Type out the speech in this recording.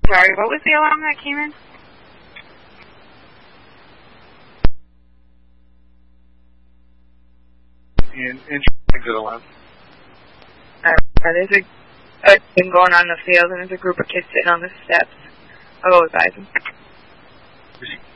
Sorry, what was the alarm that came in? In exit 11. There's a thing going on in the field, and there's a group of kids sitting on the steps. I'll go advise them.